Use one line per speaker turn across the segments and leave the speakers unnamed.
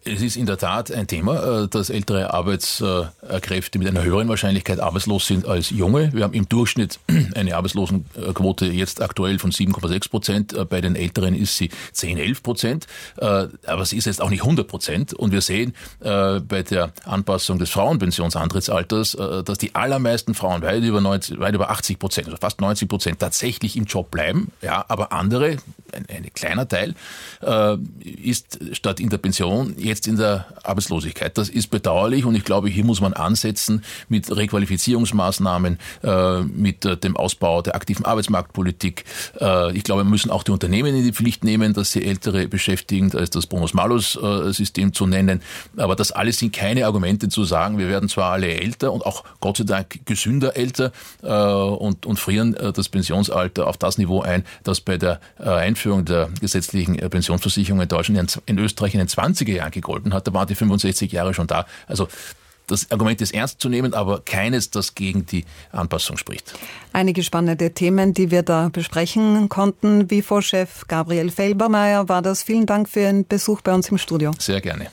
Es ist in der Tat ein Thema, dass ältere Arbeitskräfte mit einer höheren Wahrscheinlichkeit arbeitslos sind als junge. Wir haben im Durchschnitt eine Arbeitslosenquote jetzt aktuell von 7,6%. Bei den Älteren ist sie 10-11%. Aber sie ist jetzt auch nicht 100%. Und wir sehen bei der Anpassung des Frauenpensionsantrittsalters, dass die allermeisten Frauen weit über 80%, also fast 90% tatsächlich im Job bleiben. Ja, aber andere, ein kleiner Teil, ist statt in der Pension jetzt in der Arbeitslosigkeit. Das ist bedauerlich und ich glaube, hier muss man ansetzen mit Requalifizierungsmaßnahmen, mit dem Ausbau der aktiven Arbeitsmarktpolitik. Ich glaube, wir müssen auch die Unternehmen in die Pflicht nehmen, dass sie Ältere beschäftigen. Da ist das Bonus-Malus-System zu nennen. Aber das alles sind keine Argumente zu sagen, wir werden zwar alle älter und auch Gott sei Dank gesünder älter und frieren das Pensionsalter auf das Niveau ein, das bei der Einführung der gesetzlichen Pensionsversicherung in Deutschland in Österreich in den 20er Jahren gegolten hat. Da waren die 65 Jahre schon da. Also das Argument ist ernst zu nehmen, aber keines, das gegen die Anpassung spricht.
Einige spannende Themen, die wir da besprechen konnten. WIFO-Chef Gabriel Felbermayr war das. Vielen Dank für Ihren Besuch bei uns im Studio.
Sehr gerne.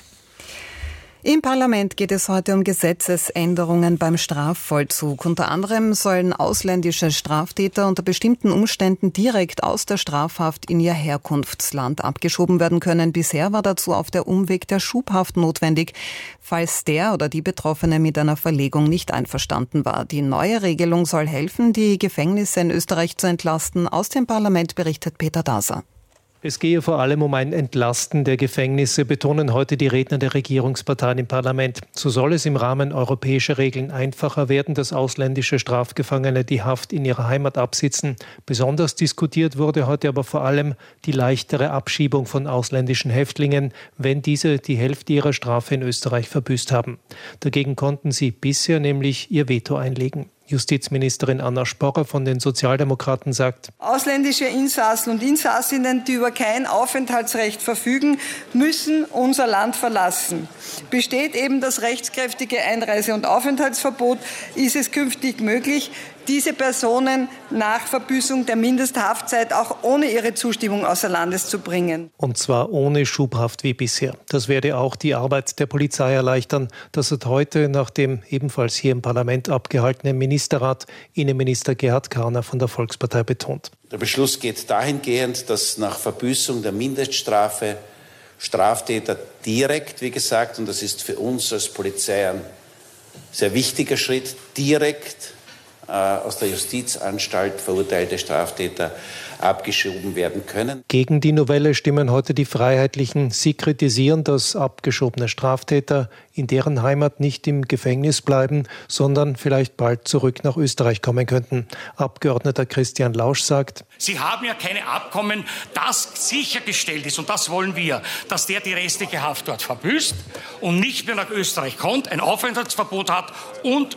Im Parlament geht es heute um Gesetzesänderungen beim Strafvollzug. Unter anderem sollen ausländische Straftäter unter bestimmten Umständen direkt aus der Strafhaft in ihr Herkunftsland abgeschoben werden können. Bisher war dazu auf der Umweg der Schubhaft notwendig, falls der oder die Betroffene mit einer Verlegung nicht einverstanden war. Die neue Regelung soll helfen, die Gefängnisse in Österreich zu entlasten. Aus dem Parlament berichtet Peter Daser.
Es gehe vor allem um ein Entlasten der Gefängnisse, betonen heute die Redner der Regierungsparteien im Parlament. So soll es im Rahmen europäischer Regeln einfacher werden, dass ausländische Strafgefangene die Haft in ihrer Heimat absitzen. Besonders diskutiert wurde heute aber vor allem die leichtere Abschiebung von ausländischen Häftlingen, wenn diese die Hälfte ihrer Strafe in Österreich verbüßt haben. Dagegen konnten sie bisher nämlich ihr Veto einlegen. Justizministerin Anna Sporrer von den Sozialdemokraten sagt:
Ausländische Insassen und Insassinnen, die über kein Aufenthaltsrecht verfügen, müssen unser Land verlassen. Besteht eben das rechtskräftige Einreise- und Aufenthaltsverbot, ist es künftig möglich, diese Personen nach Verbüßung der Mindesthaftzeit auch ohne ihre Zustimmung außer Landes zu bringen.
Und zwar ohne Schubhaft wie bisher. Das werde auch die Arbeit der Polizei erleichtern. Das hat heute nach dem ebenfalls hier im Parlament abgehaltenen Ministerrat Innenminister Gerhard Karner von der Volkspartei betont.
Der Beschluss geht dahingehend, dass nach Verbüßung der Mindeststrafe Straftäter direkt, wie gesagt, und das ist für uns als Polizei ein sehr wichtiger Schritt, direkt aus der Justizanstalt verurteilte Straftäter abgeschoben werden können.
Gegen die Novelle stimmen heute die Freiheitlichen. Sie kritisieren, dass abgeschobene Straftäter in deren Heimat nicht im Gefängnis bleiben, sondern vielleicht bald zurück nach Österreich kommen könnten. Abgeordneter Christian Lausch sagt:
Sie haben ja keine Abkommen, das sichergestellt ist, und das wollen wir, dass der die restliche Haft dort verbüßt und nicht mehr nach Österreich kommt, ein Aufenthaltsverbot hat und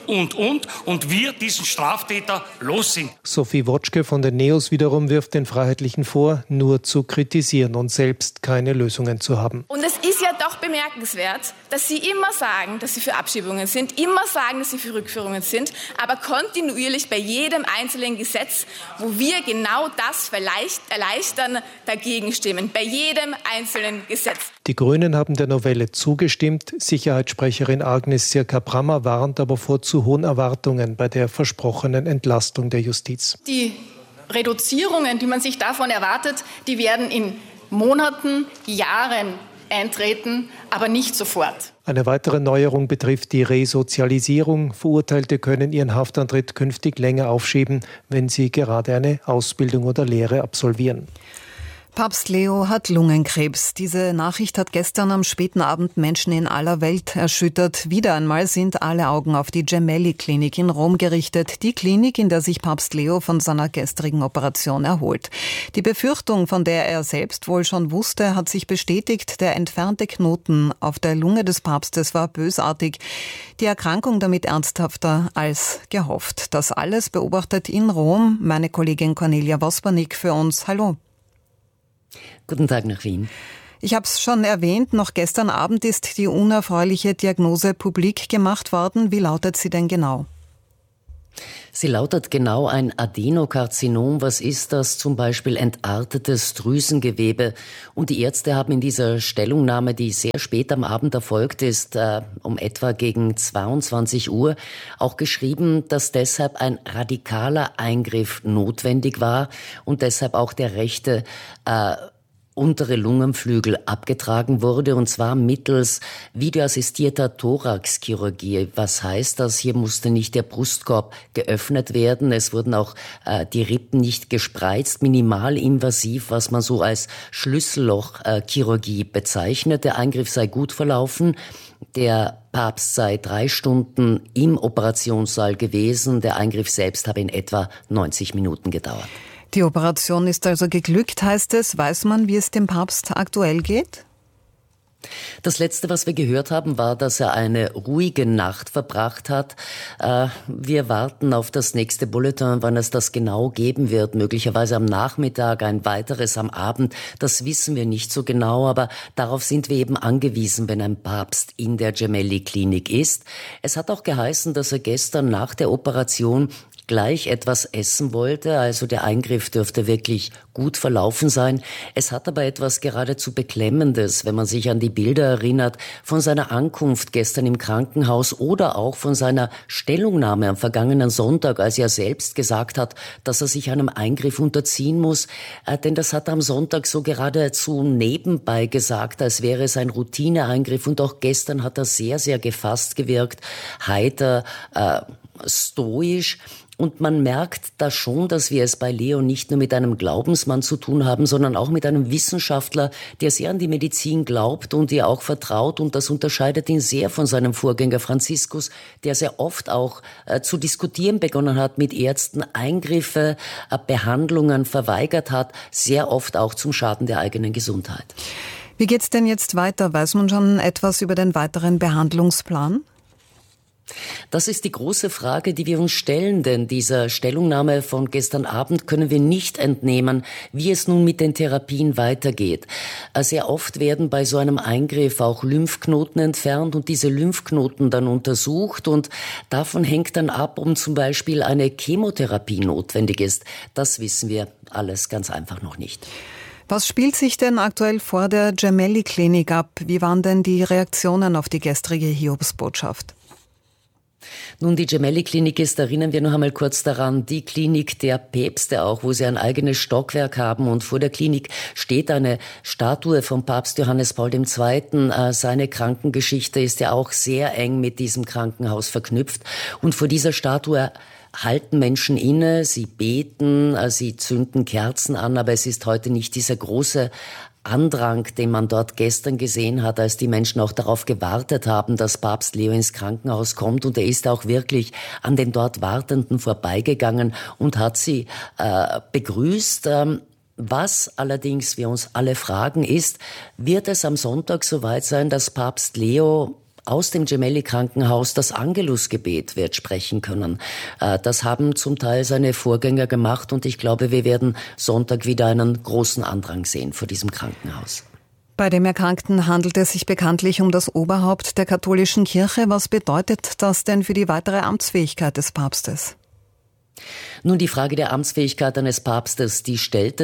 wir diesen Straftäter los sind.
Sophie Wotschke von den NEOS wiederum wirft den Freiheitlichen vor, nur zu kritisieren und selbst keine Lösungen zu haben.
Und es ist ja doch bemerkenswert, dass Sie immer sagen, dass Sie für Abschiebungen sind, immer sagen, dass Sie für Rückführungen sind, aber kontinuierlich bei jedem einzelnen Gesetz, wo wir genau das erleichtern, dagegen stimmen. Bei jedem einzelnen Gesetz.
Die Grünen haben der Novelle zugestimmt. Sicherheitssprecherin Agnes Sirka-Brammer warnt aber vor zu hohen Erwartungen bei der versprochenen Entlastung der Justiz.
Die Reduzierungen, die man sich davon erwartet, die werden in Monaten, Jahren eintreten, aber nicht sofort.
Eine weitere Neuerung betrifft die Resozialisierung. Verurteilte können ihren Haftantritt künftig länger aufschieben, wenn sie gerade eine Ausbildung oder Lehre absolvieren.
Papst Leo hat Lungenkrebs. Diese Nachricht hat gestern am späten Abend Menschen in aller Welt erschüttert. Wieder einmal sind alle Augen auf die Gemelli-Klinik in Rom gerichtet. Die Klinik, in der sich Papst Leo von seiner gestrigen Operation erholt. Die Befürchtung, von der er selbst wohl schon wusste, hat sich bestätigt. Der entfernte Knoten auf der Lunge des Papstes war bösartig. Die Erkrankung damit ernsthafter als gehofft. Das alles beobachtet in Rom meine Kollegin Cornelia Wospernick für uns. Hallo.
Guten Tag nach Wien.
Ich habe es schon erwähnt, noch gestern Abend ist die unerfreuliche Diagnose publik gemacht worden. Wie lautet sie denn genau?
Sie lautet genau ein Adenokarzinom. Was ist das? Zum Beispiel entartetes Drüsengewebe. Und die Ärzte haben in dieser Stellungnahme, die sehr spät am Abend erfolgt ist, um etwa gegen 22 Uhr, auch geschrieben, dass deshalb ein radikaler Eingriff notwendig war und deshalb auch der rechte untere Lungenflügel abgetragen wurde, und zwar mittels videoassistierter Thoraxchirurgie. Was heißt das? Hier musste nicht der Brustkorb geöffnet werden. Es wurden auch die Rippen nicht gespreizt, minimalinvasiv, was man so als Schlüssellochchirurgie bezeichnet. Der Eingriff sei gut verlaufen. Der Papst sei 3 Stunden im Operationssaal gewesen. Der Eingriff selbst habe in etwa 90 Minuten gedauert.
Die Operation ist also geglückt, heißt es. Weiß man, wie es dem Papst aktuell geht?
Das Letzte, was wir gehört haben, war, dass er eine ruhige Nacht verbracht hat. Wir warten auf das nächste Bulletin, wann es das genau geben wird. Möglicherweise am Nachmittag, ein weiteres am Abend. Das wissen wir nicht so genau, aber darauf sind wir eben angewiesen, wenn ein Papst in der Gemelli-Klinik ist. Es hat auch geheißen, dass er gestern nach der Operation gleich etwas essen wollte, also der Eingriff dürfte wirklich gut verlaufen sein. Es hat aber etwas geradezu Beklemmendes, wenn man sich an die Bilder erinnert, von seiner Ankunft gestern im Krankenhaus oder auch von seiner Stellungnahme am vergangenen Sonntag, als er selbst gesagt hat, dass er sich einem Eingriff unterziehen muss. Denn das hat er am Sonntag so geradezu nebenbei gesagt, als wäre es ein Routineeingriff, und auch gestern hat er sehr, sehr gefasst gewirkt, heiter, stoisch. Und man merkt da schon, dass wir es bei Leo nicht nur mit einem Glaubensmann zu tun haben, sondern auch mit einem Wissenschaftler, der sehr an die Medizin glaubt und ihr auch vertraut. Und das unterscheidet ihn sehr von seinem Vorgänger Franziskus, der sehr oft auch zu diskutieren begonnen hat mit Ärzten, Eingriffe, Behandlungen verweigert hat, sehr oft auch zum Schaden der eigenen Gesundheit.
Wie geht's denn jetzt weiter? Weiß man schon etwas über den weiteren Behandlungsplan?
Das ist die große Frage, die wir uns stellen, denn dieser Stellungnahme von gestern Abend können wir nicht entnehmen, wie es nun mit den Therapien weitergeht. Sehr oft werden bei so einem Eingriff auch Lymphknoten entfernt und diese Lymphknoten dann untersucht, und davon hängt dann ab, ob zum Beispiel eine Chemotherapie notwendig ist. Das wissen wir alles ganz einfach noch nicht.
Was spielt sich denn aktuell vor der Gemelli-Klinik ab? Wie waren denn die Reaktionen auf die gestrige Hiobsbotschaft?
Nun, die Gemelli-Klinik ist, erinnern wir noch einmal kurz daran, die Klinik der Päpste auch, wo sie ein eigenes Stockwerk haben, und vor der Klinik steht eine Statue von Papst Johannes Paul II. Seine Krankengeschichte ist ja auch sehr eng mit diesem Krankenhaus verknüpft, und vor dieser Statue halten Menschen inne, sie beten, sie zünden Kerzen an, aber es ist heute nicht dieser große Andrang, den man dort gestern gesehen hat, als die Menschen auch darauf gewartet haben, dass Papst Leo ins Krankenhaus kommt. Und er ist auch wirklich an den dort Wartenden vorbeigegangen und hat sie begrüßt. Was allerdings wir uns alle fragen ist, wird es am Sonntag soweit sein, dass Papst Leo aus dem Gemelli-Krankenhaus das Angelusgebet wird sprechen können? Das haben zum Teil seine Vorgänger gemacht, und ich glaube, wir werden Sonntag wieder einen großen Andrang sehen vor diesem Krankenhaus.
Bei dem Erkrankten handelt es sich bekanntlich um das Oberhaupt der katholischen Kirche. Was bedeutet das denn für die weitere Amtsfähigkeit des Papstes?
Nun, die Frage der Amtsfähigkeit eines Papstes, die stellt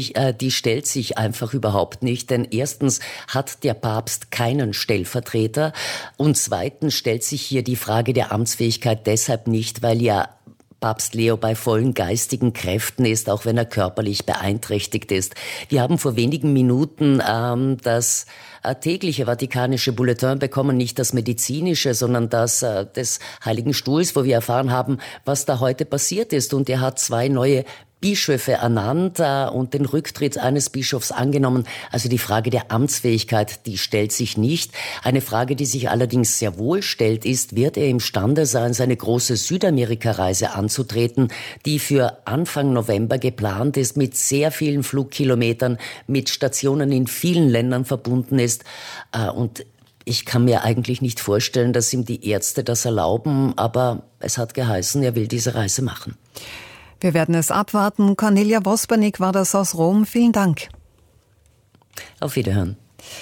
sich einfach überhaupt nicht, denn erstens hat der Papst keinen Stellvertreter, und zweitens stellt sich hier die Frage der Amtsfähigkeit deshalb nicht, weil ja Papst Leo bei vollen geistigen Kräften ist, auch wenn er körperlich beeinträchtigt ist. Wir haben vor wenigen Minuten das tägliche Vatikanische Bulletin bekommen, nicht das medizinische, sondern das des Heiligen Stuhls, wo wir erfahren haben, was da heute passiert ist. Und er hat 2 neue Bischöfe ernannt und den Rücktritt eines Bischofs angenommen. Also die Frage der Amtsfähigkeit, die stellt sich nicht. Eine Frage, die sich allerdings sehr wohl stellt, ist, wird er imstande sein, seine große Südamerika-Reise anzutreten, die für Anfang November geplant ist, mit sehr vielen Flugkilometern, mit Stationen in vielen Ländern verbunden ist. Und ich kann mir eigentlich nicht vorstellen, dass ihm die Ärzte das erlauben, aber es hat geheißen, er will diese Reise machen.
Wir werden es abwarten. Cornelia Wospernik war das aus Rom. Vielen Dank.
Auf Wiederhören.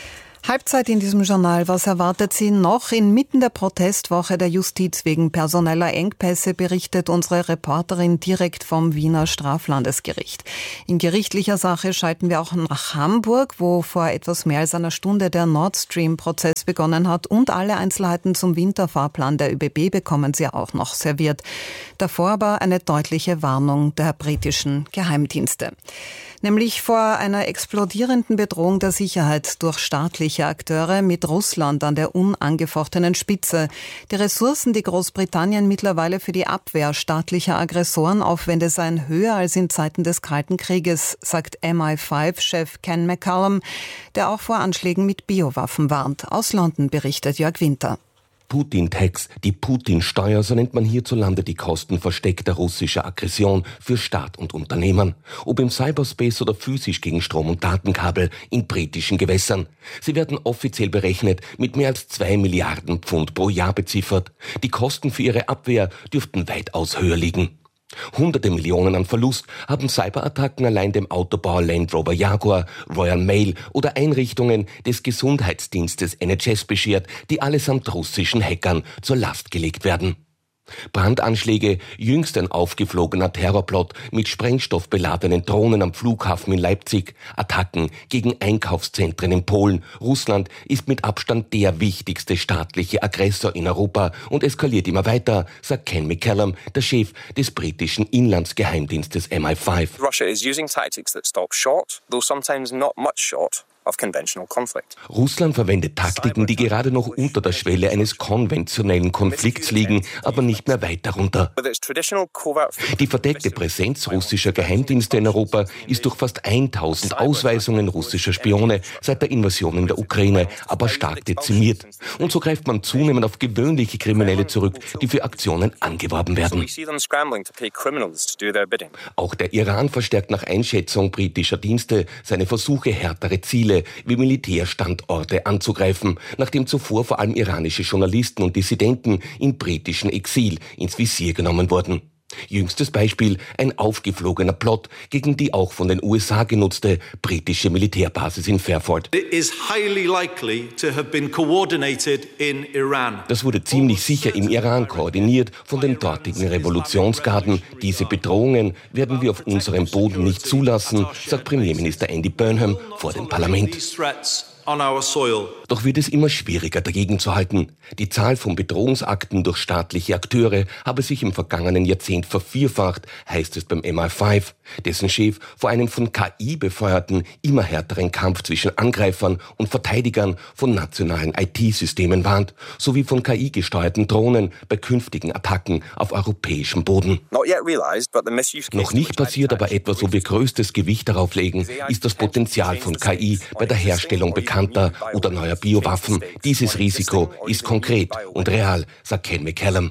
Halbzeit in diesem Journal. Was erwartet Sie noch? Inmitten der Protestwoche der Justiz wegen personeller Engpässe berichtet unsere Reporterin direkt vom Wiener Straflandesgericht. In gerichtlicher Sache schalten wir auch nach Hamburg, wo vor etwas mehr als einer Stunde der Nord Stream-Prozess begonnen hat. Und alle Einzelheiten zum Winterfahrplan der ÖBB bekommen Sie auch noch serviert. Davor aber eine deutliche Warnung der britischen Geheimdienste. Nämlich vor einer explodierenden Bedrohung der Sicherheit durch staatliche Akteure mit Russland an der unangefochtenen Spitze. Die Ressourcen, die Großbritannien mittlerweile für die Abwehr staatlicher Aggressoren aufwende, seien höher als in Zeiten des Kalten Krieges, sagt MI5-Chef Ken McCallum, der auch vor Anschlägen mit Biowaffen warnt. Aus London berichtet Jörg Winter.
Putin-Tax, die Putin-Steuer, so nennt man hierzulande die Kosten versteckter russischer Aggression für Staat und Unternehmen. Ob im Cyberspace oder physisch gegen Strom- und Datenkabel in britischen Gewässern. Sie werden offiziell berechnet mit mehr als 2 Milliarden Pfund pro Jahr beziffert. Die Kosten für ihre Abwehr dürften weitaus höher liegen. Hunderte Millionen an Verlust haben Cyberattacken allein dem Autobauer Land Rover Jaguar, Royal Mail oder Einrichtungen des Gesundheitsdienstes NHS beschert, die allesamt russischen Hackern zur Last gelegt werden. Brandanschläge, jüngst ein aufgeflogener Terrorplot mit sprengstoffbeladenen Drohnen am Flughafen in Leipzig, Attacken gegen Einkaufszentren in Polen. Russland ist mit Abstand der wichtigste staatliche Aggressor in Europa und eskaliert immer weiter, sagt Ken McCallum, der Chef des britischen Inlandsgeheimdienstes MI5.
Russia is using tactics that stop short, though sometimes not much short of conventional conflict.
Russland verwendet Taktiken, die gerade noch unter der Schwelle eines konventionellen Konflikts liegen, aber nicht mehr weit darunter. Die verdeckte Präsenz russischer Geheimdienste in Europa ist durch fast 1000 Ausweisungen russischer Spione seit der Invasion in der Ukraine aber stark dezimiert. Und so greift man zunehmend auf gewöhnliche Kriminelle zurück, die für Aktionen angeworben werden. Auch der Iran verstärkt nach Einschätzung britischer Dienste seine Versuche, härtere Ziele wie Militärstandorte anzugreifen, nachdem zuvor vor allem iranische Journalisten und Dissidenten im britischen Exil ins Visier genommen wurden. Jüngstes Beispiel, ein aufgeflogener Plot gegen die auch von den USA genutzte britische Militärbasis in Fairford. Das wurde ziemlich sicher im Iran koordiniert von den dortigen Revolutionsgarden. Diese Bedrohungen werden wir auf unserem Boden nicht zulassen, sagt Premierminister Andy Burnham vor dem Parlament. Doch wird es immer schwieriger, dagegen zu halten. Die Zahl von Bedrohungsakten durch staatliche Akteure habe sich im vergangenen Jahrzehnt vervierfacht, heißt es beim MI5, dessen Chef vor einem von KI befeuerten, immer härteren Kampf zwischen Angreifern und Verteidigern von nationalen IT-Systemen warnt, sowie von KI-gesteuerten Drohnen bei künftigen Attacken auf europäischem Boden. Noch nicht passiert, aber etwas, wo wir größtes Gewicht darauf legen, ist das Potenzial von KI bei der Herstellung bekannter oder neuer Biowaffen. Dieses Risiko ist konkret und real, sagt Ken McCallum.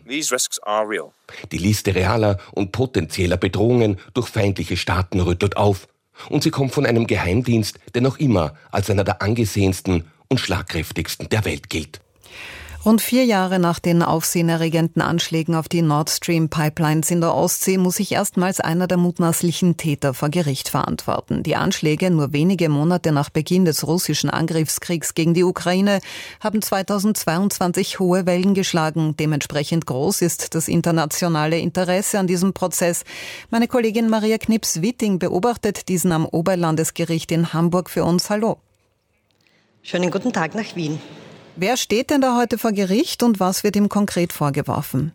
Die Liste realer und potenzieller Bedrohungen durch feindliche Staaten rüttelt auf. Und sie kommt von einem Geheimdienst, der noch immer als einer der angesehensten und schlagkräftigsten der Welt gilt.
Rund 4 Jahre nach den aufsehenerregenden Anschlägen auf die Nord Stream Pipelines in der Ostsee muss sich erstmals einer der mutmaßlichen Täter vor Gericht verantworten. Die Anschläge, nur wenige Monate nach Beginn des russischen Angriffskriegs gegen die Ukraine, haben 2022 hohe Wellen geschlagen. Dementsprechend groß ist das internationale Interesse an diesem Prozess. Meine Kollegin Maria Knips-Witting beobachtet diesen am Oberlandesgericht in Hamburg für uns. Hallo.
Schönen guten Tag nach Wien.
Wer steht denn da heute vor Gericht und was wird ihm konkret vorgeworfen?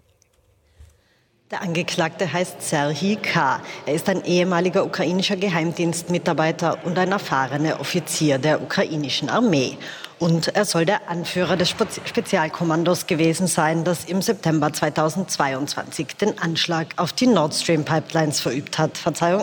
Der Angeklagte heißt Serhij K. Er ist ein ehemaliger ukrainischer Geheimdienstmitarbeiter und ein erfahrener Offizier der ukrainischen Armee. Und er soll der Anführer des Spezialkommandos gewesen sein, das im September 2022 den Anschlag auf die Nord Stream Pipelines verübt hat. Verzeihung.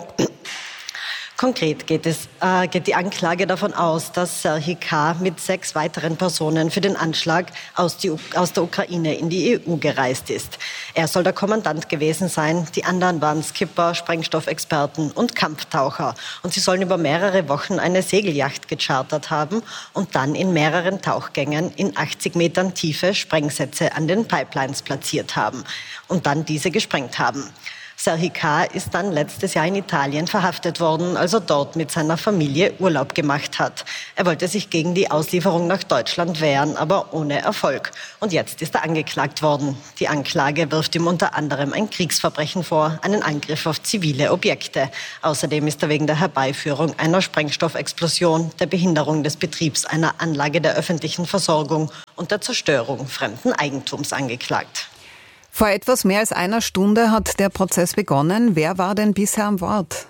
Konkret geht die Anklage davon aus, dass Serhij K. mit 6 weiteren Personen für den Anschlag aus der Ukraine in die EU gereist ist. Er soll der Kommandant gewesen sein. Die anderen waren Skipper, Sprengstoffexperten und Kampftaucher. Und sie sollen über mehrere Wochen eine Segelyacht gechartert haben und dann in mehreren Tauchgängen in 80 Metern Tiefe Sprengsätze an den Pipelines platziert haben und dann diese gesprengt haben. Serhii K. ist dann letztes Jahr in Italien verhaftet worden, als er dort mit seiner Familie Urlaub gemacht hat. Er wollte sich gegen die Auslieferung nach Deutschland wehren, aber ohne Erfolg. Und jetzt ist er angeklagt worden. Die Anklage wirft ihm unter anderem ein Kriegsverbrechen vor, einen Angriff auf zivile Objekte. Außerdem ist er wegen der Herbeiführung einer Sprengstoffexplosion, der Behinderung des Betriebs einer Anlage der öffentlichen Versorgung und der Zerstörung fremden Eigentums angeklagt.
Vor etwas mehr als einer Stunde hat der Prozess begonnen. Wer war denn bisher am Wort?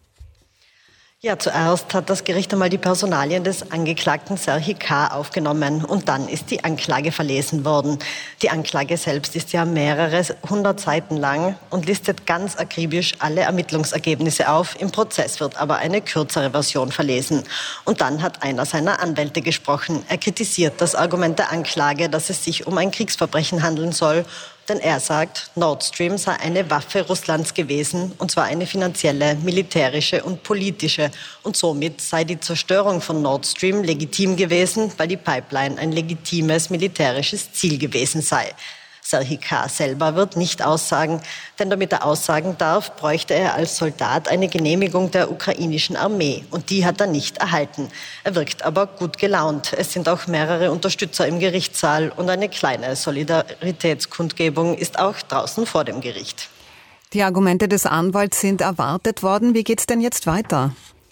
Ja, zuerst hat das Gericht einmal die Personalien des Angeklagten Serhii K. aufgenommen und dann ist die Anklage verlesen worden. Die Anklage selbst ist ja mehrere 100 Seiten lang und listet ganz akribisch alle Ermittlungsergebnisse auf. Im Prozess wird aber eine kürzere Version verlesen. Und dann hat einer seiner Anwälte gesprochen. Er kritisiert das Argument der Anklage, dass es sich um ein Kriegsverbrechen handeln soll. Denn er sagt, Nord Stream sei eine Waffe Russlands gewesen, und zwar eine finanzielle, militärische und politische. Und somit sei die Zerstörung von Nord Stream legitim gewesen, weil die Pipeline ein legitimes militärisches Ziel gewesen sei. Serhii K. selber wird nicht aussagen, denn damit er aussagen darf, bräuchte er als Soldat eine Genehmigung der ukrainischen Armee. Und die hat er nicht erhalten. Er wirkt aber gut gelaunt. Es sind auch mehrere Unterstützer im Gerichtssaal und eine kleine Solidaritätskundgebung ist auch draußen vor dem Gericht.
Die Argumente des Anwalts sind erwartet worden. Wie geht's denn jetzt weiter?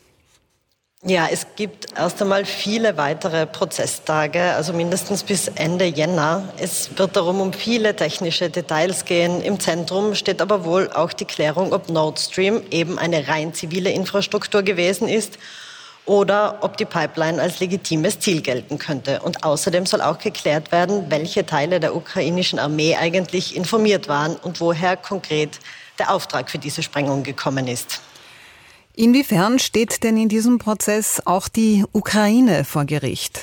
Ja, es gibt erst einmal viele weitere Prozesstage, also mindestens bis Ende Jänner. Es wird darum um viele technische Details gehen. Im Zentrum steht aber wohl auch die Klärung, ob Nord Stream eben eine rein zivile Infrastruktur gewesen ist oder ob die Pipeline als legitimes Ziel gelten könnte. Und außerdem soll auch geklärt werden, welche Teile der ukrainischen Armee eigentlich informiert waren und woher konkret der Auftrag für diese Sprengung gekommen ist.
Inwiefern steht denn in diesem Prozess auch die Ukraine vor Gericht?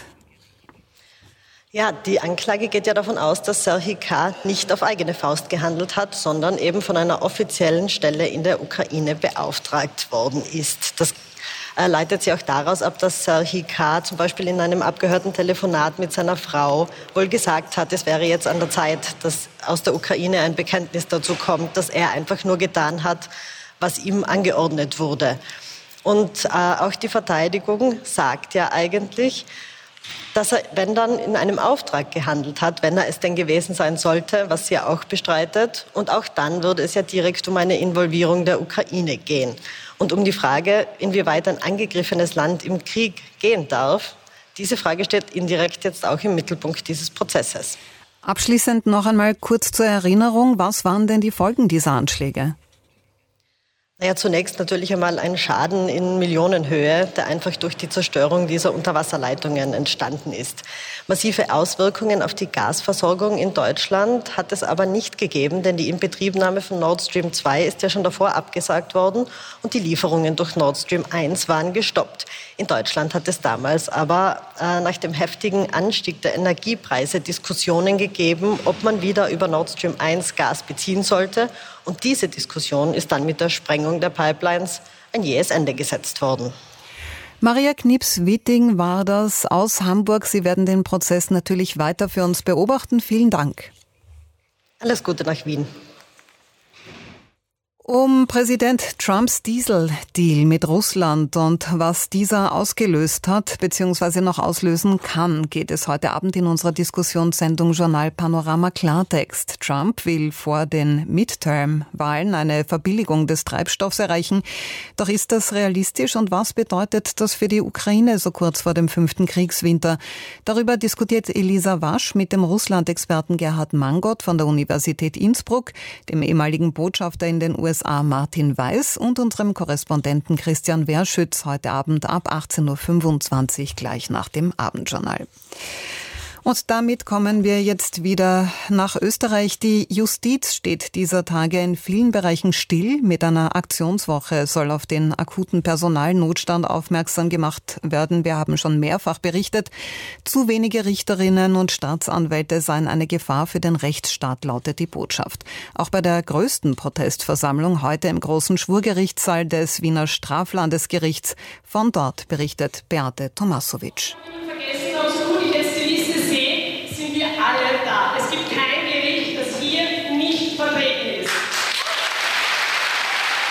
Ja, die Anklage geht ja davon aus, dass Serhii K. nicht auf eigene Faust gehandelt hat, sondern eben von einer offiziellen Stelle in der Ukraine beauftragt worden ist. Das leitet sie auch daraus ab, dass Serhii K. zum Beispiel in einem abgehörten Telefonat mit seiner Frau wohl gesagt hat, es wäre jetzt an der Zeit, dass aus der Ukraine ein Bekenntnis dazu kommt, dass er einfach nur getan hat, was ihm angeordnet wurde. Und auch die Verteidigung sagt ja eigentlich, dass er, wenn dann in einem Auftrag gehandelt hat, wenn er es denn gewesen sein sollte, was sie ja auch bestreitet. Und auch dann würde es ja direkt um eine Involvierung der Ukraine gehen. Und um die Frage, inwieweit ein angegriffenes Land im Krieg gehen darf, diese Frage steht indirekt jetzt auch im Mittelpunkt dieses Prozesses.
Abschließend noch einmal kurz zur Erinnerung, was waren denn die Folgen dieser Anschläge?
Naja, zunächst natürlich einmal ein Schaden in Millionenhöhe, der einfach durch die Zerstörung dieser Unterwasserleitungen entstanden ist. Massive Auswirkungen auf die Gasversorgung in Deutschland hat es aber nicht gegeben, denn die Inbetriebnahme von Nord Stream 2 ist ja schon davor abgesagt worden und die Lieferungen durch Nord Stream 1 waren gestoppt. In Deutschland hat es damals aber nach dem heftigen Anstieg der Energiepreise Diskussionen gegeben, ob man wieder über Nord Stream 1 Gas beziehen sollte. Und diese Diskussion ist dann mit der Sprengung der Pipelines ein jähes Ende gesetzt worden.
Maria Knips-Witting war das aus Hamburg. Sie werden den Prozess natürlich weiter für uns beobachten. Vielen Dank.
Alles Gute nach Wien.
Um Präsident Trumps Diesel-Deal mit Russland und was dieser ausgelöst hat bzw. noch auslösen kann, geht es heute Abend in unserer Diskussionssendung Journal Panorama Klartext. Trump will vor den Midterm-Wahlen eine Verbilligung des Treibstoffs erreichen. Doch ist das realistisch und was bedeutet das für die Ukraine so kurz vor dem 5. Kriegswinter? Darüber diskutiert Elisa Wasch mit dem Russland-Experten Gerhard Mangott von der Universität Innsbruck, dem ehemaligen Botschafter in den USA Martin Weiß und unserem Korrespondenten Christian Werschütz heute Abend ab 18.25 Uhr gleich nach dem Abendjournal. Und damit kommen wir jetzt wieder nach Österreich. Die Justiz steht dieser Tage in vielen Bereichen still. Mit einer Aktionswoche soll auf den akuten Personalnotstand aufmerksam gemacht werden. Wir haben schon mehrfach berichtet, zu wenige Richterinnen und Staatsanwälte seien eine Gefahr für den Rechtsstaat, lautet die Botschaft. Auch bei der größten Protestversammlung heute im großen Schwurgerichtssaal des Wiener Straflandesgerichts. Von dort berichtet Beate Tomasovic.
Alle da. Es gibt kein Gericht, das hier nicht vertreten ist.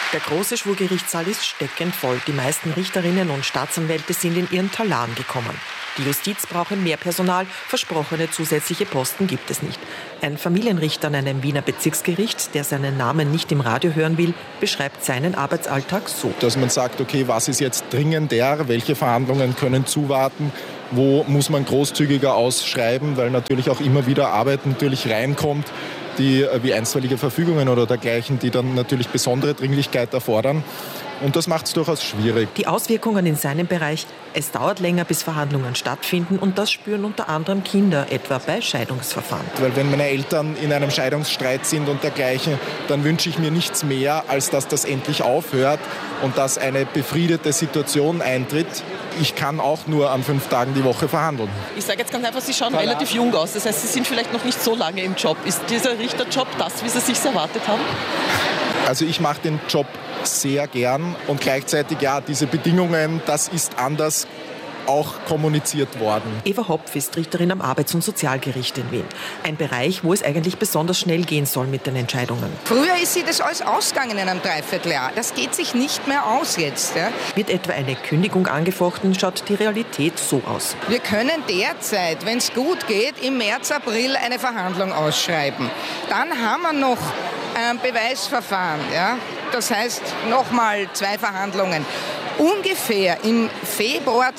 Der große Schwurgerichtssaal ist steckend voll. Die meisten Richterinnen und Staatsanwälte sind in ihren Talaren gekommen. Die Justiz brauche mehr Personal, versprochene zusätzliche Posten gibt es nicht. Ein Familienrichter an einem Wiener Bezirksgericht, der seinen Namen nicht im Radio hören will, beschreibt seinen Arbeitsalltag so.
Dass man sagt, okay, was ist jetzt dringender, welche Verhandlungen können zuwarten, wo muss man großzügiger ausschreiben, weil natürlich auch immer wieder Arbeit natürlich reinkommt, die wie einstweilige Verfügungen oder dergleichen, die dann natürlich besondere Dringlichkeit erfordern. Und das macht es durchaus schwierig.
Die Auswirkungen in seinem Bereich: Es dauert länger, bis Verhandlungen stattfinden, und das spüren unter anderem Kinder, etwa bei Scheidungsverfahren.
Weil wenn meine Eltern in einem Scheidungsstreit sind und dergleichen, dann wünsche ich mir nichts mehr, als dass das endlich aufhört und dass eine befriedete Situation eintritt. Ich kann auch nur an 5 Tagen die Woche verhandeln.
Ich sage jetzt ganz einfach, Sie schauen relativ jung aus. Das heißt, Sie sind vielleicht noch nicht so lange im Job. Ist dieser Richterjob das, wie Sie sich erwartet haben?
Also ich mache den Job sehr gern und gleichzeitig, ja, diese Bedingungen, das ist anders auch kommuniziert worden.
Eva Hopf ist Richterin am Arbeits- und Sozialgericht in Wien. Ein Bereich, wo es eigentlich besonders schnell gehen soll mit den Entscheidungen.
Früher ist sie das alles ausgegangen in einem Dreivierteljahr. Das geht sich nicht mehr aus jetzt. Ja.
Wird etwa eine Kündigung angefochten, schaut die Realität so aus.
Wir können derzeit, wenn es gut geht, im März, April eine Verhandlung ausschreiben. Dann haben wir noch ein Beweisverfahren. Ja. Das heißt, nochmal 2 Verhandlungen. Ungefähr im Februar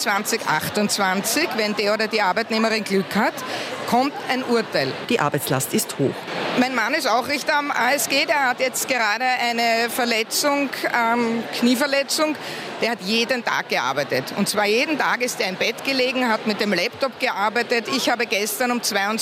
2028, wenn der oder die Arbeitnehmerin Glück hat, kommt ein Urteil.
Die Arbeitslast ist hoch.
Mein Mann ist auch Richter am ASG, der hat jetzt gerade eine Verletzung, Knieverletzung. Der hat jeden Tag gearbeitet. Und zwar jeden Tag ist er im Bett gelegen, hat mit dem Laptop gearbeitet. Ich habe gestern um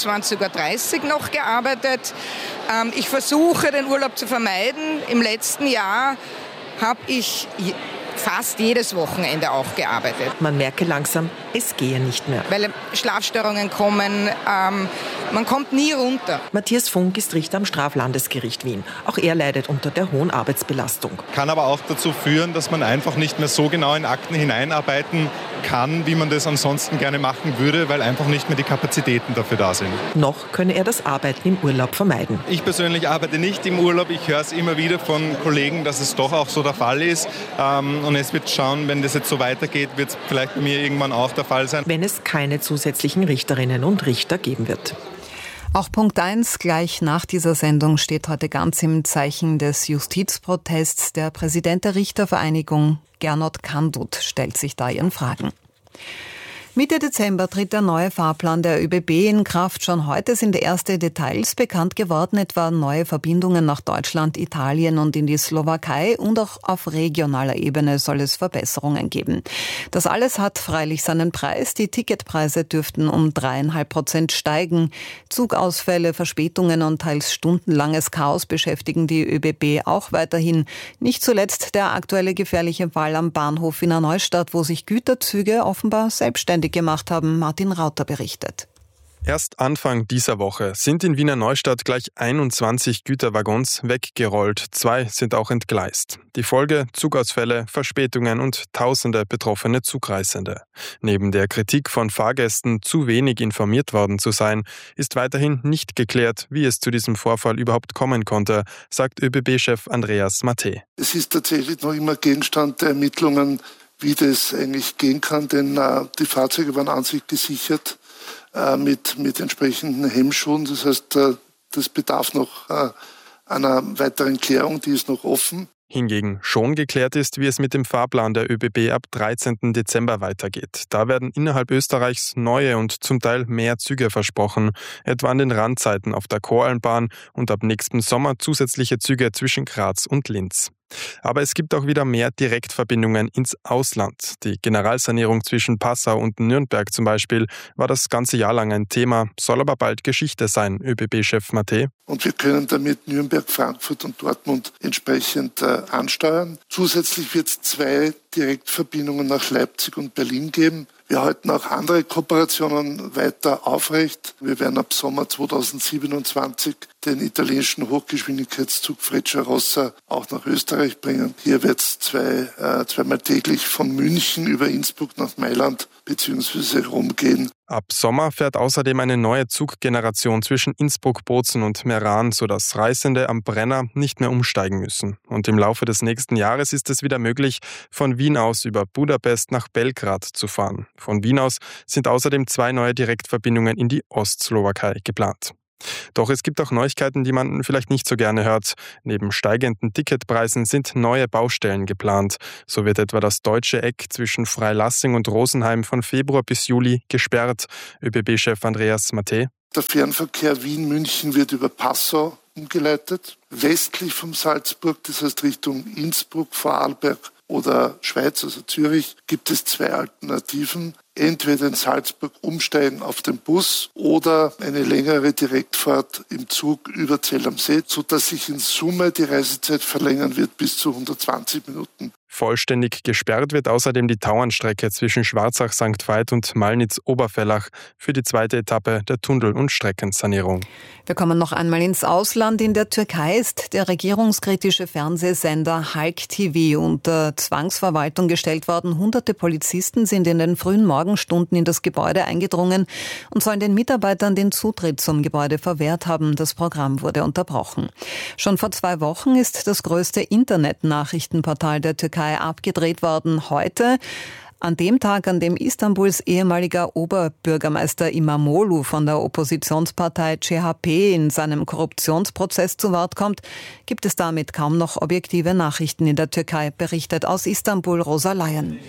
22.30 Uhr noch gearbeitet. Ich versuche, den Urlaub zu vermeiden. Im letzten Jahr habe ich fast jedes Wochenende auch gearbeitet.
Man merke langsam, es gehe nicht mehr.
Weil Schlafstörungen kommen, man kommt nie runter.
Matthias Funk ist Richter am Straflandesgericht Wien. Auch er leidet unter der hohen Arbeitsbelastung.
Kann aber auch dazu führen, dass man einfach nicht mehr so genau in Akten hineinarbeiten kann, wie man das ansonsten gerne machen würde, weil einfach nicht mehr die Kapazitäten dafür da sind.
Noch könne er das Arbeiten im Urlaub vermeiden.
Ich persönlich arbeite nicht im Urlaub. Ich höre es immer wieder von Kollegen, dass es doch auch so der Fall ist. Und es wird schauen, wenn das jetzt so weitergeht, wird es vielleicht bei mir irgendwann auch der Fall sein.
Wenn es keine zusätzlichen Richterinnen und Richter geben wird.
Auch Punkt 1 gleich nach dieser Sendung steht heute ganz im Zeichen des Justizprotests. Der Präsident der Richtervereinigung, Gernot Kandut, stellt sich da ihren Fragen. Mitte Dezember tritt der neue Fahrplan der ÖBB in Kraft. Schon heute sind erste Details bekannt geworden, etwa neue Verbindungen nach Deutschland, Italien und in die Slowakei, und auch auf regionaler Ebene soll es Verbesserungen geben. Das alles hat freilich seinen Preis. Die Ticketpreise dürften um 3,5% steigen. Zugausfälle, Verspätungen und teils stundenlanges Chaos beschäftigen die ÖBB auch weiterhin. Nicht zuletzt der aktuelle gefährliche Fall am Bahnhof Wiener Neustadt, wo sich Güterzüge offenbar selbstständig gemacht haben. Martin Rauter berichtet.
Erst Anfang dieser Woche sind in Wiener Neustadt gleich 21 Güterwaggons weggerollt. 2 sind auch entgleist. Die Folge: Zugausfälle, Verspätungen und tausende betroffene Zugreisende. Neben der Kritik von Fahrgästen, zu wenig informiert worden zu sein, ist weiterhin nicht geklärt, wie es zu diesem Vorfall überhaupt kommen konnte, sagt ÖBB-Chef Andreas Matte.
Es ist tatsächlich noch immer Gegenstand der Ermittlungen, wie das eigentlich gehen kann, denn die Fahrzeuge waren an sich gesichert mit entsprechenden Hemmschuhen. Das heißt, das bedarf noch einer weiteren Klärung, die ist noch offen.
Hingegen schon geklärt ist, wie es mit dem Fahrplan der ÖBB ab 13. Dezember weitergeht. Da werden innerhalb Österreichs neue und zum Teil mehr Züge versprochen, etwa an den Randzeiten auf der Koralmbahn und ab nächstem Sommer zusätzliche Züge zwischen Graz und Linz. Aber es gibt auch wieder mehr Direktverbindungen ins Ausland. Die Generalsanierung zwischen Passau und Nürnberg zum Beispiel war das ganze Jahr lang ein Thema, soll aber bald Geschichte sein, ÖBB-Chef Matte.
Und wir können damit Nürnberg, Frankfurt und Dortmund entsprechend ansteuern. Zusätzlich wird es 2 Direktverbindungen nach Leipzig und Berlin geben. Wir halten auch andere Kooperationen weiter aufrecht. Wir werden ab Sommer 2027 den italienischen Hochgeschwindigkeitszug Frecciarossa auch nach Österreich bringen. Hier wird es zweimal täglich von München über Innsbruck nach Mailand bzw. Rom gehen.
Ab Sommer fährt außerdem eine neue Zuggeneration zwischen Innsbruck, Bozen und Meran, sodass Reisende am Brenner nicht mehr umsteigen müssen. Und im Laufe des nächsten Jahres ist es wieder möglich, von Wien aus über Budapest nach Belgrad zu fahren. Von Wien aus sind außerdem 2 neue Direktverbindungen in die Ostslowakei geplant. Doch es gibt auch Neuigkeiten, die man vielleicht nicht so gerne hört. Neben steigenden Ticketpreisen sind neue Baustellen geplant. So wird etwa das deutsche Eck zwischen Freilassing und Rosenheim von Februar bis Juli gesperrt. ÖBB-Chef Andreas Mattei.
Der Fernverkehr Wien-München wird über Passau umgeleitet. Westlich von Salzburg, das heißt Richtung Innsbruck, Vorarlberg oder Schweiz, also Zürich, gibt es 2 Alternativen. Entweder in Salzburg umsteigen auf den Bus oder eine längere Direktfahrt im Zug über Zell am See, sodass sich in Summe die Reisezeit verlängern wird bis zu 120 Minuten.
Vollständig gesperrt wird außerdem die Tauernstrecke zwischen Schwarzach-St. Veit und Malnitz-Oberfellach für die 2. Etappe der Tunnel- und Streckensanierung.
Wir kommen noch einmal ins Ausland. In der Türkei ist der regierungskritische Fernsehsender Halk TV unter Zwangsverwaltung gestellt worden. Hunderte Polizisten sind in den frühen Morgenstunden in das Gebäude eingedrungen und sollen den Mitarbeitern den Zutritt zum Gebäude verwehrt haben. Das Programm wurde unterbrochen. Schon vor 2 Wochen ist das größte Internet-Nachrichtenportal der Türkei abgedreht worden. Heute, an dem Tag, an dem Istanbuls ehemaliger Oberbürgermeister İmamoğlu von der Oppositionspartei CHP in seinem Korruptionsprozess zu Wort kommt, gibt es damit kaum noch objektive Nachrichten in der Türkei, berichtet aus Istanbul Rosa Layen.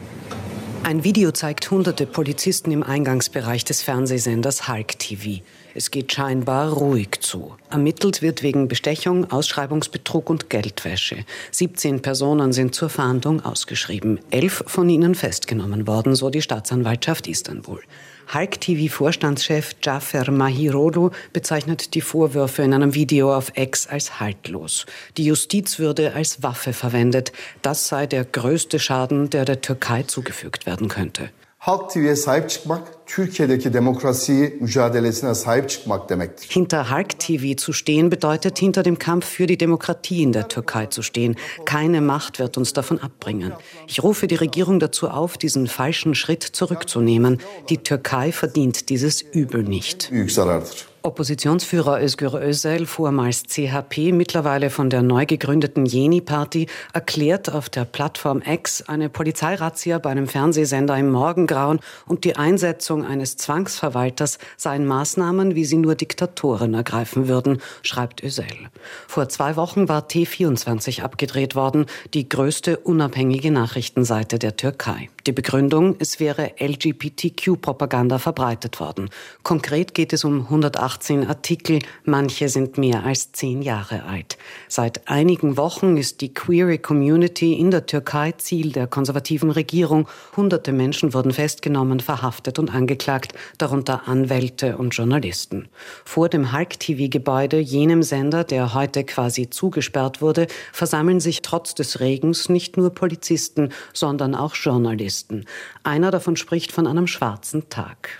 Ein Video zeigt hunderte Polizisten im Eingangsbereich des Fernsehsenders Halk TV. Es geht scheinbar ruhig zu. Ermittelt wird wegen Bestechung, Ausschreibungsbetrug und Geldwäsche. 17 Personen sind zur Fahndung ausgeschrieben. 11 von ihnen festgenommen worden, so die Staatsanwaltschaft Istanbul. Halk TV-Vorstandschef Cafer Mahirolu bezeichnet die Vorwürfe in einem Video auf X als haltlos. Die Justiz würde als Waffe verwendet. Das sei der größte Schaden, der der Türkei zugefügt werden könnte.
Halk TV'ye sahip çıkmak, Türkiye'deki demokrasi mücadelesine sahip çıkmak demektir.
Hinter Halk TV zu stehen bedeutet, hinter dem Kampf für die Demokratie in der Türkei zu stehen. Keine Macht wird uns davon abbringen. Ich rufe die Regierung dazu auf, diesen falschen Schritt zurückzunehmen. Die Türkei verdient dieses Übel nicht.
Büyük zarardır.
Oppositionsführer Özgür Özel, vormals CHP, mittlerweile von der neu gegründeten Yeni-Party, erklärt auf der Plattform X, eine Polizeirazzia bei einem Fernsehsender im Morgengrauen und die Einsetzung eines Zwangsverwalters seien Maßnahmen, wie sie nur Diktatoren ergreifen würden, schreibt Özel. Vor 2 Wochen war T24 abgedreht worden, die größte unabhängige Nachrichtenseite der Türkei. Die Begründung, es wäre LGBTQ-Propaganda verbreitet worden. Konkret geht es um 118 Artikel, manche sind mehr als 10 Jahre alt. Seit einigen Wochen ist die queere Community in der Türkei Ziel der konservativen Regierung. Hunderte Menschen wurden festgenommen, verhaftet und angeklagt, darunter Anwälte und Journalisten. Vor dem Halk-TV-Gebäude, jenem Sender, der heute quasi zugesperrt wurde, versammeln sich trotz des Regens nicht nur Polizisten, sondern auch Journalisten. Einer davon spricht von einem schwarzen Tag.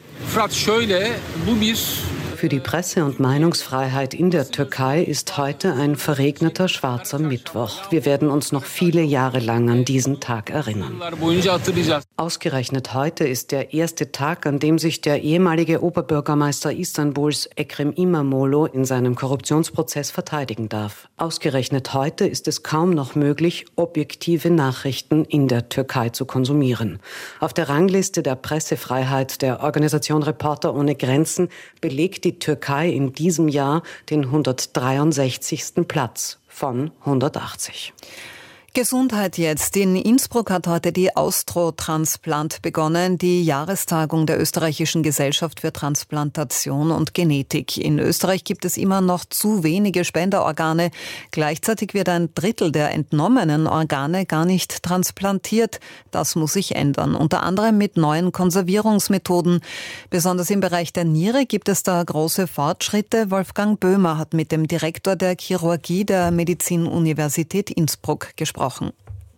Für die Presse- und Meinungsfreiheit in der Türkei ist heute ein verregneter schwarzer Mittwoch. Wir werden uns noch viele Jahre lang an diesen Tag erinnern. Ausgerechnet heute ist der erste Tag, an dem sich der ehemalige Oberbürgermeister Istanbuls Ekrem İmamoğlu in seinem Korruptionsprozess verteidigen darf. Ausgerechnet heute ist es kaum noch möglich, objektive Nachrichten in der Türkei zu konsumieren. Auf der Rangliste der Pressefreiheit der Organisation Reporter ohne Grenzen belegt die Türkei in diesem Jahr den 163. Platz von 180.
Gesundheit jetzt. In Innsbruck hat heute die Austrotransplant begonnen, die Jahrestagung der Österreichischen Gesellschaft für Transplantation und Genetik. In Österreich gibt es immer noch zu wenige Spenderorgane. Gleichzeitig wird ein Drittel der entnommenen Organe gar nicht transplantiert. Das muss sich ändern, unter anderem mit neuen Konservierungsmethoden. Besonders im Bereich der Niere gibt es da große Fortschritte. Wolfgang Böhmer hat mit dem Direktor der Chirurgie der Medizinuniversität Innsbruck gesprochen.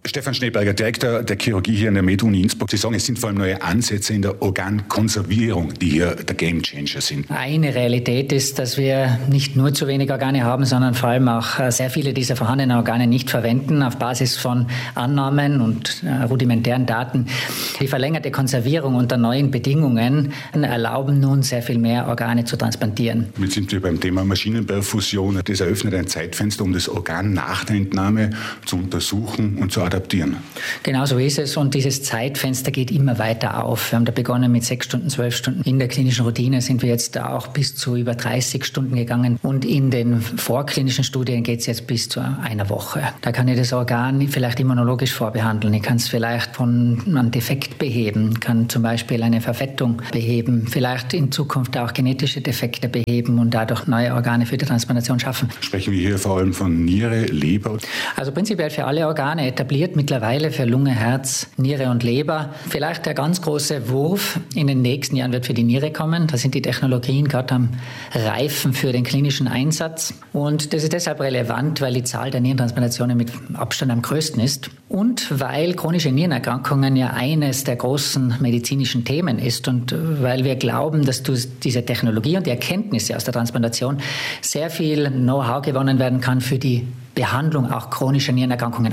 Stefan Schneeberger, Direktor der Chirurgie hier an der MedUni Innsbruck. Sie sagen, es sind vor allem neue Ansätze in der Organkonservierung, die hier der Gamechanger sind.
Eine Realität ist, dass wir nicht nur zu wenig Organe haben, sondern vor allem auch sehr viele dieser vorhandenen Organe nicht verwenden auf Basis von Annahmen und rudimentären Daten. Die verlängerte Konservierung unter neuen Bedingungen erlauben nun sehr viel mehr Organe zu transplantieren.
Jetzt sind wir beim Thema Maschinenperfusion. Das eröffnet ein Zeitfenster, um das Organ nach der Entnahme zu untersuchen und zu adaptieren.
Genau so ist es und dieses Zeitfenster geht immer weiter auf. Wir haben da begonnen mit 6 Stunden, 12 Stunden. In der klinischen Routine sind wir jetzt auch bis zu über 30 Stunden gegangen und in den vorklinischen Studien geht es jetzt bis zu einer Woche. Da kann ich das Organ vielleicht immunologisch vorbehandeln. Ich kann es vielleicht von einem Defekt beheben, kann zum Beispiel eine Verfettung beheben, vielleicht in Zukunft auch genetische Defekte beheben und dadurch neue Organe für die Transplantation schaffen.
Sprechen wir hier vor allem von Niere, Leber?
Also prinzipiell für alle Organe etabliert mittlerweile für Lunge, Herz, Niere und Leber. Vielleicht der ganz große Wurf in den nächsten Jahren wird für die Niere kommen. Da sind die Technologien gerade am Reifen für den klinischen Einsatz. Und das ist deshalb relevant, weil die Zahl der Nierentransplantationen mit Abstand am größten ist und weil chronische Nierenerkrankungen ja eines der großen medizinischen Themen ist und weil wir glauben, dass durch diese Technologie und die Erkenntnisse aus der Transplantation sehr viel Know-how gewonnen werden kann für die Behandlung auch chronischer Nierenerkrankungen.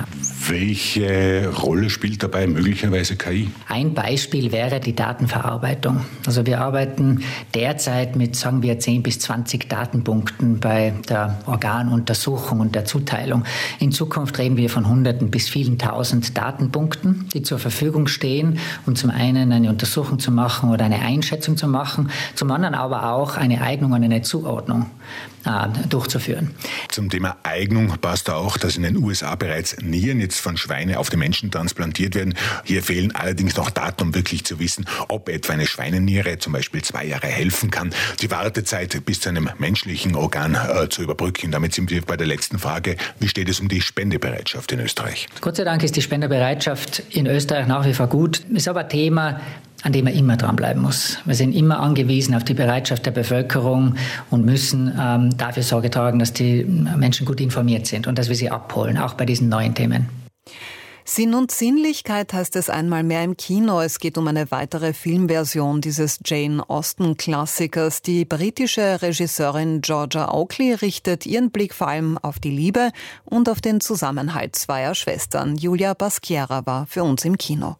Welche Rolle spielt dabei möglicherweise KI?
Ein Beispiel wäre die Datenverarbeitung. Also wir arbeiten derzeit mit, sagen wir, 10 bis 20 Datenpunkten bei der Organuntersuchung und der Zuteilung. In Zukunft reden wir von Hunderten bis vielen Tausend Datenpunkten, die zur Verfügung stehen, um zum einen eine Untersuchung zu machen oder eine Einschätzung zu machen, zum anderen aber auch eine Eignung und eine Zuordnung durchzuführen.
Zum Thema Eignung passt da auch, dass in den USA bereits Nieren jetzt von Schweine auf den Menschen transplantiert werden. Hier fehlen allerdings noch Daten, um wirklich zu wissen, ob etwa eine Schweineniere zum Beispiel 2 Jahre helfen kann, die Wartezeit bis zu einem menschlichen Organ zu überbrücken. Damit sind wir bei der letzten Frage. Wie steht es um die Spendebereitschaft in Österreich?
Gott sei Dank ist die Spendebereitschaft in Österreich nach wie vor gut. Ist aber ein Thema, an dem man immer dranbleiben muss. Wir sind immer angewiesen auf die Bereitschaft der Bevölkerung und müssen dafür Sorge tragen, dass die Menschen gut informiert sind und dass wir sie abholen, auch bei diesen neuen Themen.
Sinn und Sinnlichkeit heißt es einmal mehr im Kino. Es geht um eine weitere Filmversion dieses Jane Austen-Klassikers. Die britische Regisseurin Georgia Oakley richtet ihren Blick vor allem auf die Liebe und auf den Zusammenhalt zweier Schwestern. Julia Basquiera war für uns im Kino.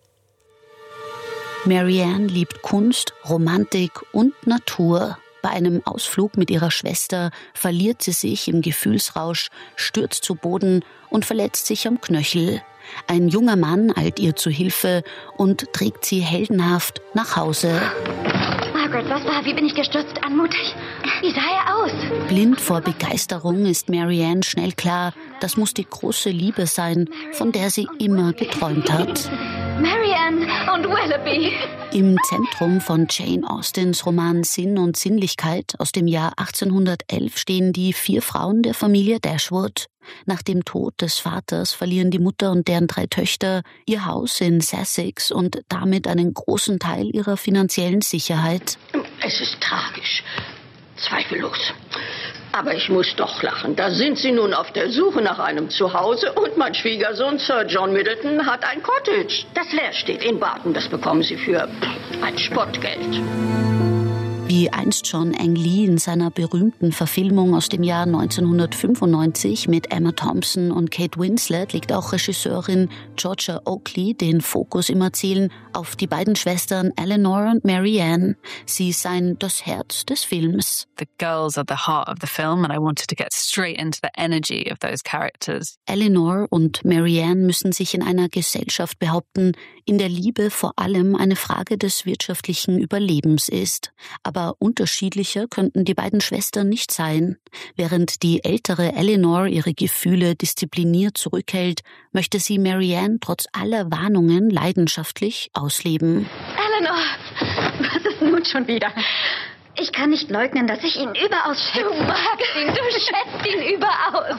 Marianne liebt Kunst, Romantik und Natur. Bei einem Ausflug mit ihrer Schwester verliert sie sich im Gefühlsrausch, stürzt zu Boden und verletzt sich am Knöchel. Ein junger Mann eilt ihr zu Hilfe und trägt sie heldenhaft nach Hause.
Margaret, was war? Wie bin ich gestürzt? Anmutig? Wie sah er aus?
Blind vor Begeisterung ist Marianne schnell klar, das muss die große Liebe sein, von der sie immer geträumt hat.
Marianne und Willoughby.
Im Zentrum von Jane Austens Roman Sinn und Sinnlichkeit aus dem Jahr 1811 stehen die 4 Frauen der Familie Dashwood. Nach dem Tod des Vaters verlieren die Mutter und deren 3 Töchter ihr Haus in Sussex und damit einen großen Teil ihrer finanziellen Sicherheit.
Es ist tragisch, zweifellos. Aber ich muss doch lachen. Da sind sie nun auf der Suche nach einem Zuhause und mein Schwiegersohn Sir John Middleton hat ein Cottage, das leer steht in Barton. Das bekommen sie für ein Spottgeld.
Wie einst schon Ang Lee in seiner berühmten Verfilmung aus dem Jahr 1995 mit Emma Thompson und Kate Winslet legt auch Regisseurin Georgia Oakley den Fokus im Erzählen auf die beiden Schwestern Eleanor und Marianne. Sie seien das Herz des Films.
The girls are the heart of the film and I wanted to get straight into the energy of those characters.
Eleanor und Marianne müssen sich in einer Gesellschaft behaupten, in der Liebe vor allem eine Frage des wirtschaftlichen Überlebens ist. Aber unterschiedlicher könnten die beiden Schwestern nicht sein. Während die ältere Eleanor ihre Gefühle diszipliniert zurückhält, möchte sie Marianne trotz aller Warnungen leidenschaftlich ausleben.
Eleanor, was ist nun schon wieder? Ich kann nicht leugnen, dass ich ihn überaus schätze. Du magst ihn, du schätzt ihn überaus.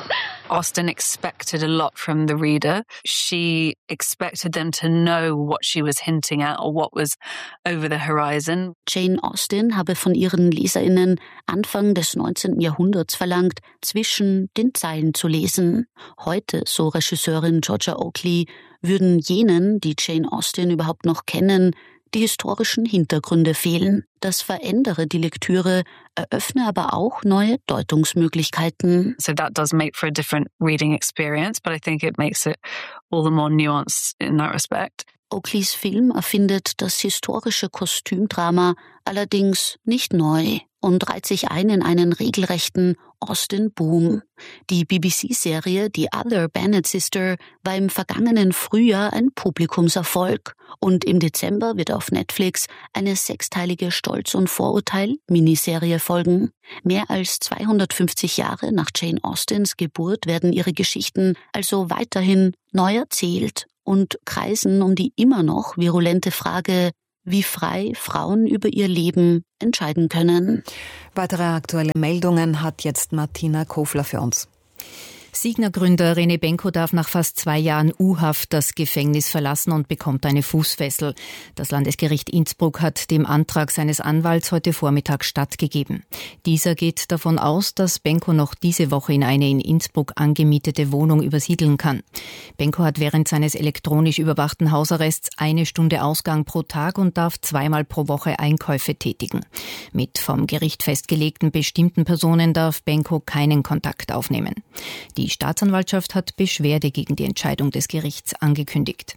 Austen expected a lot from the reader. She expected them to know what she was hinting at or what was over the horizon.
Jane Austen habe von ihren LeserInnen Anfang des 19. Jahrhunderts verlangt, zwischen den Zeilen zu lesen. Heute, so Regisseurin Georgia Oakley, würden jenen, die Jane Austen überhaupt noch kennen, die historischen Hintergründe fehlen. Das verändere die Lektüre, eröffne aber auch neue Deutungsmöglichkeiten.
So that does make for a different reading experience, but I think it makes it all the more nuanced in that respect.
Oakleys Film erfindet das historische Kostümdrama allerdings nicht neu und reiht sich ein in einen regelrechten Austen-Boom. Die BBC-Serie The Other Bennet Sister war im vergangenen Frühjahr ein Publikumserfolg und im Dezember wird auf Netflix eine 6-teilige Stolz und Vorurteil-Miniserie folgen. Mehr als 250 Jahre nach Jane Austens Geburt werden ihre Geschichten also weiterhin neu erzählt und kreisen um die immer noch virulente Frage, wie frei Frauen über ihr Leben entscheiden können.
Weitere aktuelle Meldungen hat jetzt Martina Kofler für uns.
Signa-Gründer René Benko darf nach fast 2 Jahren U-Haft das Gefängnis verlassen und bekommt eine Fußfessel. Das Landesgericht Innsbruck hat dem Antrag seines Anwalts heute Vormittag stattgegeben. Dieser geht davon aus, dass Benko noch diese Woche in eine in Innsbruck angemietete Wohnung übersiedeln kann. Benko hat während seines elektronisch überwachten Hausarrests 1 Stunde Ausgang pro Tag und darf 2-mal pro Woche Einkäufe tätigen. Mit vom Gericht festgelegten bestimmten Personen darf Benko keinen Kontakt aufnehmen. Die Staatsanwaltschaft hat Beschwerde gegen die Entscheidung des Gerichts angekündigt.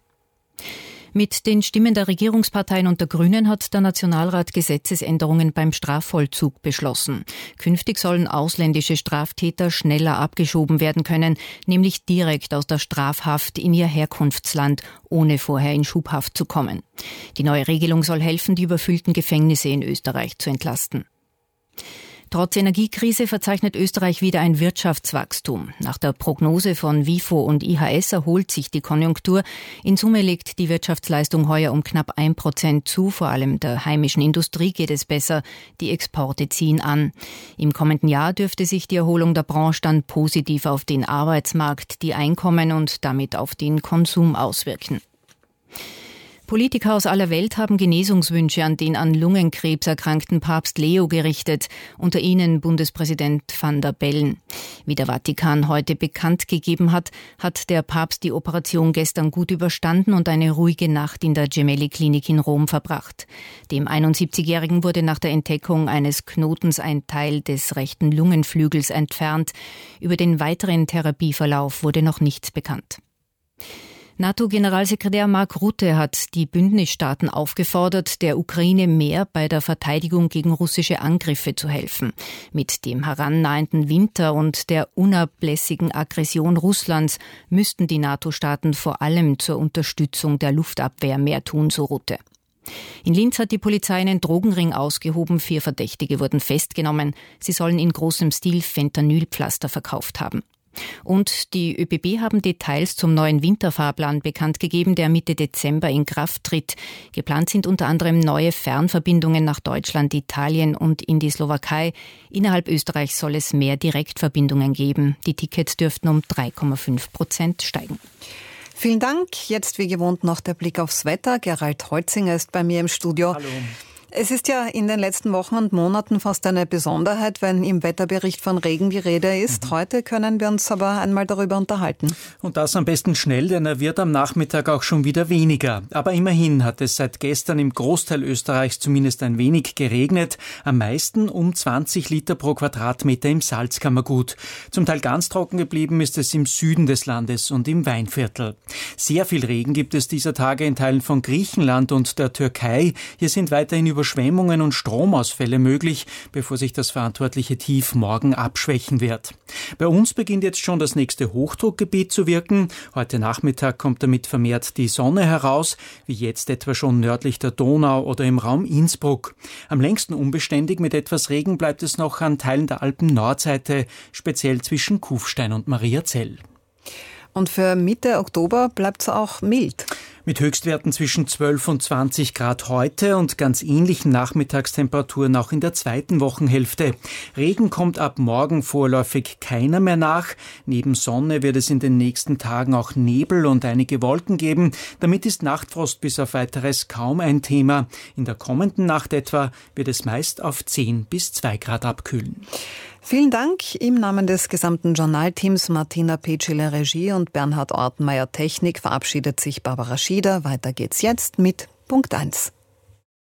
Mit den Stimmen der Regierungsparteien und der Grünen hat der Nationalrat Gesetzesänderungen beim Strafvollzug beschlossen. Künftig sollen ausländische Straftäter schneller abgeschoben werden können, nämlich direkt aus der Strafhaft in ihr Herkunftsland, ohne vorher in Schubhaft zu kommen. Die neue Regelung soll helfen, die überfüllten Gefängnisse in Österreich zu entlasten. Trotz Energiekrise verzeichnet Österreich wieder ein Wirtschaftswachstum. Nach der Prognose von WIFO und IHS erholt sich die Konjunktur. In Summe legt die Wirtschaftsleistung heuer um knapp 1% zu. Vor allem der heimischen Industrie geht es besser. Die Exporte ziehen an. Im kommenden Jahr dürfte sich die Erholung der Branche dann positiv auf den Arbeitsmarkt, die Einkommen und damit auf den Konsum auswirken. Politiker aus aller Welt haben Genesungswünsche an den an Lungenkrebs erkrankten Papst Leo gerichtet, unter ihnen Bundespräsident Van der Bellen. Wie der Vatikan heute bekannt gegeben hat, hat der Papst die Operation gestern gut überstanden und eine ruhige Nacht in der Gemelli-Klinik in Rom verbracht. Dem 71-Jährigen wurde nach der Entdeckung eines Knotens ein Teil des rechten Lungenflügels entfernt. Über den weiteren Therapieverlauf wurde noch nichts bekannt. NATO-Generalsekretär Mark Rutte hat die Bündnisstaaten aufgefordert, der Ukraine mehr bei der Verteidigung gegen russische Angriffe zu helfen. Mit dem herannahenden Winter und der unablässigen Aggression Russlands müssten die NATO-Staaten vor allem zur Unterstützung der Luftabwehr mehr tun, so Rutte. In Linz hat die Polizei einen Drogenring ausgehoben. 4 Verdächtige wurden festgenommen. Sie sollen in großem Stil Fentanylpflaster verkauft haben. Und die ÖBB haben Details zum neuen Winterfahrplan bekannt gegeben, der Mitte Dezember in Kraft tritt. Geplant sind unter anderem neue Fernverbindungen nach Deutschland, Italien und in die Slowakei. Innerhalb Österreichs soll es mehr Direktverbindungen geben. Die Tickets dürften um 3,5% steigen.
Vielen Dank. Jetzt wie gewohnt noch der Blick aufs Wetter. Gerald Holzinger ist bei mir im Studio.
Hallo.
Es ist ja in den letzten Wochen und Monaten fast eine Besonderheit, wenn im Wetterbericht von Regen die Rede ist. Heute können wir uns aber einmal darüber unterhalten.
Und das am besten schnell, denn er wird am Nachmittag auch schon wieder weniger. Aber immerhin hat es seit gestern im Großteil Österreichs zumindest ein wenig geregnet. Am meisten um 20 Liter pro Quadratmeter im Salzkammergut. Zum Teil ganz trocken geblieben ist es im Süden des Landes und im Weinviertel. Sehr viel Regen gibt es dieser Tage in Teilen von Griechenland und der Türkei. Hier sind weiterhin Überschwemmungen und Stromausfälle möglich, bevor sich das verantwortliche Tief morgen abschwächen wird. Bei uns beginnt jetzt schon das nächste Hochdruckgebiet zu wirken. Heute Nachmittag kommt damit vermehrt die Sonne heraus, wie jetzt etwa schon nördlich der Donau oder im Raum Innsbruck. Am längsten unbeständig mit etwas Regen bleibt es noch an Teilen der Alpen-Nordseite, speziell zwischen Kufstein und Mariazell.
Und für Mitte Oktober bleibt es auch mild.
Mit Höchstwerten zwischen 12 und 20 Grad heute und ganz ähnlichen Nachmittagstemperaturen auch in der zweiten Wochenhälfte. Regen kommt ab morgen vorläufig keiner mehr nach. Neben Sonne wird es in den nächsten Tagen auch Nebel und einige Wolken geben. Damit ist Nachtfrost bis auf Weiteres kaum ein Thema. In der kommenden Nacht etwa wird es meist auf 10 bis 2 Grad abkühlen.
Vielen Dank im Namen des gesamten Journalteams. Martina Petschele Regie und Bernhard Ortenmeier Technik verabschiedet sich Barbara Schieder. Weiter geht's jetzt mit Punkt 1.